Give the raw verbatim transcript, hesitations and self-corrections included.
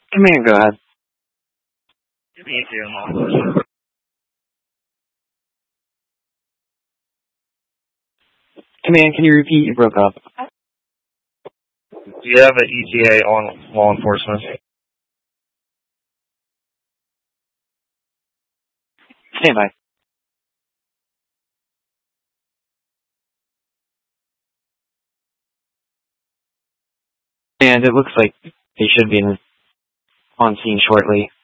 Command, go ahead. E T A on law enforcement. Command, can you repeat? You broke up. Do you have an E T A on law enforcement? Stand by. And it looks like they should be in, on scene shortly.